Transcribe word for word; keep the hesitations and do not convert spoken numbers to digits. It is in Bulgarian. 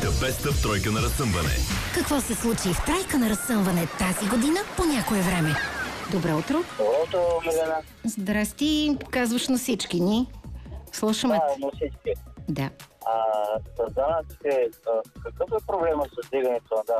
Тройка Беста, тройка на разсъмване. Какво се случи в Тройка на разсъмване тази година по някое време? Добро утро. Добро утро, Милена. Здрасти, казваш на всички ни. Слушаме. Да, на всички. Да. А, с данъците, какъв е проблема с дигането на данъците?